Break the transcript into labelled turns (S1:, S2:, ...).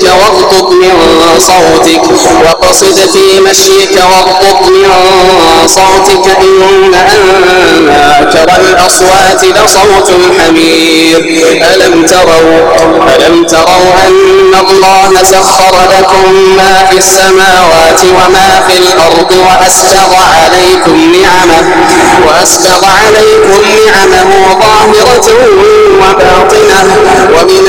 S1: واغضض من صوتك واقصد في مشيك واغضض من صوتك إن أنكر الأصوات لصوت الحمير. ألم تروا أن الله سخر لكم ما في السماوات وما في الأرض وأسبغ عليكم نعمه ظاهرة وباطنة ومن